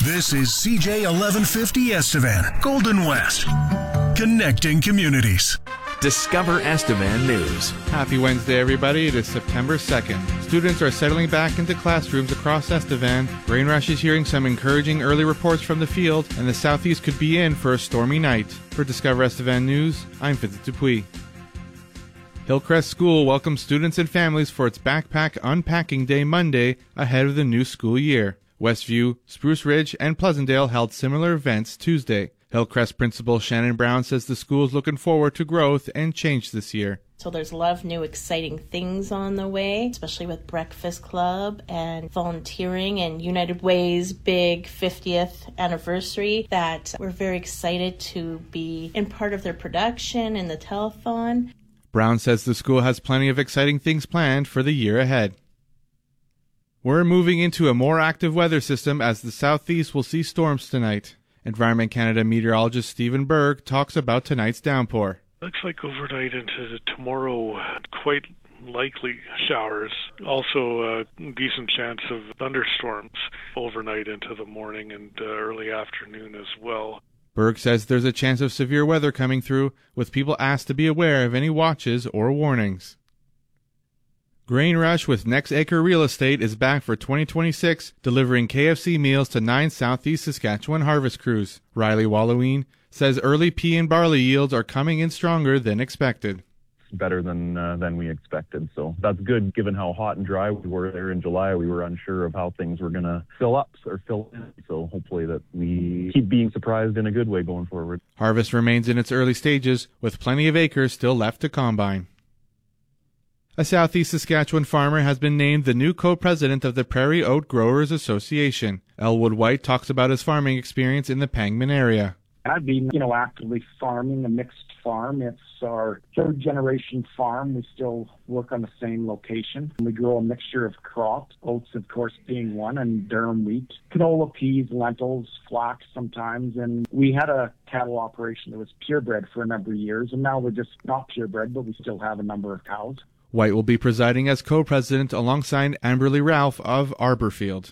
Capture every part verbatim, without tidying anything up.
This is C J eleven fifty Estevan, Golden West, connecting communities. Discover Estevan News. Happy Wednesday, everybody. It is September second. Students are settling back into classrooms across Estevan. Grain Rush is hearing some encouraging early reports from the field, and the Southeast could be in for a stormy night. For Discover Estevan News, I'm Vincent Dupuis. Hillcrest School welcomes students and families for its Backpack Unpacking Day Monday ahead of the new school year. Westview, Spruce Ridge, and Pleasantdale held similar events Tuesday. Hillcrest Principal Shannon Brown says the school is looking forward to growth and change this year. So there's a lot of new exciting things on the way, especially with Breakfast Club and volunteering and United Way's big fiftieth anniversary that we're very excited to be in part of their production and the telethon. Brown says the school has plenty of exciting things planned for the year ahead. We're moving into a more active weather system as the Southeast will see storms tonight. Environment Canada meteorologist Stephen Berg talks about tonight's downpour. Looks like overnight into the tomorrow, quite likely showers. Also a decent chance of thunderstorms overnight into the morning and uh, early afternoon as well. Berg says there's a chance of severe weather coming through, with people asked to be aware of any watches or warnings. Grain Rush with Next Acre Real Estate is back for twenty twenty-six, delivering K F C meals to nine Southeast Saskatchewan harvest crews. Riley Walloween says early pea and barley yields are coming in stronger than expected. Better than uh, than we expected, so that's good given how hot and dry we were there in July. We were unsure of how things were going to fill up or fill in, so hopefully that we keep being surprised in a good way going forward. Harvest remains in its early stages, with plenty of acres still left to combine. A Southeast Saskatchewan farmer has been named the new co-president of the Prairie Oat Growers Association. Elwood White talks about his farming experience in the Pangman area. I've been, you know, actively farming a mixed farm. It's our third generation farm. We still work on the same location. We grow a mixture of crops, oats of course being one, and durum wheat, canola, peas, lentils, flax sometimes. And we had a cattle operation that was purebred for a number of years, and now we're just not purebred, but we still have a number of cows. White will be presiding as co-president alongside Amberly Ralph of Arborfield.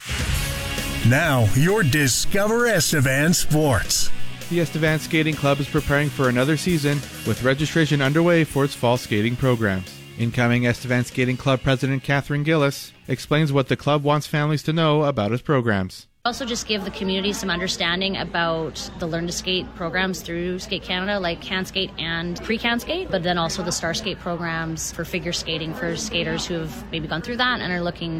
Now, your Discover Estevan Sports. The Estevan Skating Club is preparing for another season with registration underway for its fall skating programs. Incoming Estevan Skating Club President Catherine Gillis explains what the club wants families to know about its programs. Also just give the community some understanding about the Learn to Skate programs through Skate Canada, like Can Skate and Pre-Can Skate, but then also the Star Skate programs for figure skating for skaters who have maybe gone through that and are looking